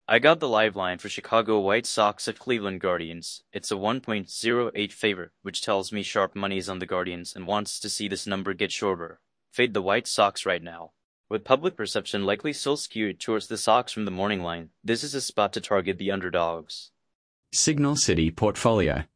I got the live line for Chicago White Sox at Cleveland Guardians. It's a 1.08 favorite, which tells me sharp money is on the Guardians and wants to see this number get shorter. Fade the White Sox right now. With public perception likely still skewed towards the Sox from the morning line, this is a spot to target the underdogs. Signal City Portfolio.